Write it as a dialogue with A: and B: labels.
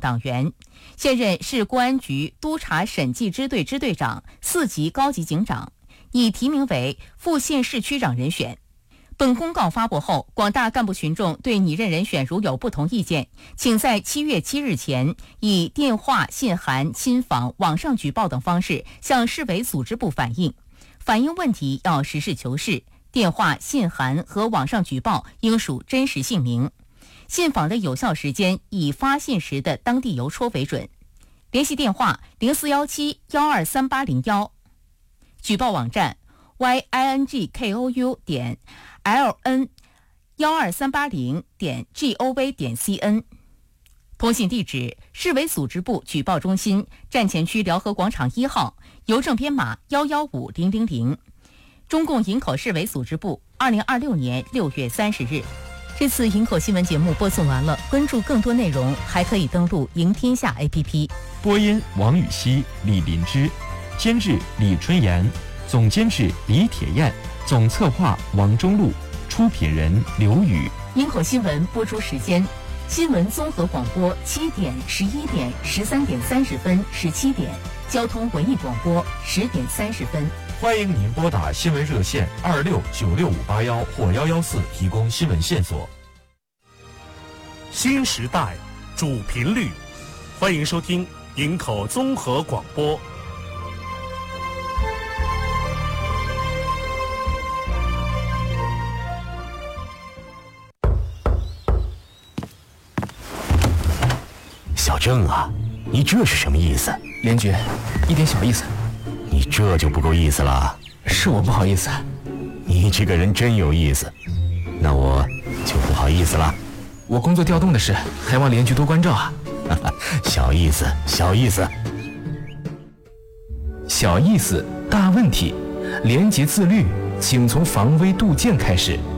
A: 党员，现任市公安局督察审计支队支队长、4级高级警长，拟提名为副县市区长人选。本公告发布后，广大干部群众对拟任人选如有不同意见，请在7月7日前以电话、信函、亲访、网上举报等方式向市委组织部反映。反映问题要实事求是，电话、信函和网上举报应属真实姓名。信访的有效时间以发信时的当地邮戳为准。联系电话0417-123-801，举报网站 yingkou.ln12380.gov.cn， 通信地址市委组织部举报中心，站前区辽河广场1号，邮政编码115000。中共营口市委组织部，2026年6月30日。这次营口新闻节目播送完了，关注更多内容还可以登录赢天下 APP。
B: 播音王禹锡、李林芝，监制李春妍，总监制李铁燕，总策划王中路，出品人刘宇。
A: 营口新闻播出时间：新闻综合广播7点、11点、13点30分、17点；交通文艺广播10点30分。
B: 欢迎您拨打新闻热线269658或114提供新闻线索。
C: 新时代主频率，欢迎收听营口综合广播。
D: 小郑啊，你这是什么意思？
E: 连局，一点小意思。
D: 你这就不够意思了。
E: 是我不好意思。
D: 你这个人真有意思，那我就不好意思了。
E: 我工作调动的事，还望连局多关照啊。
D: 小意思，小意思。
E: 小意思，大问题。廉洁自律，请从防微杜渐开始。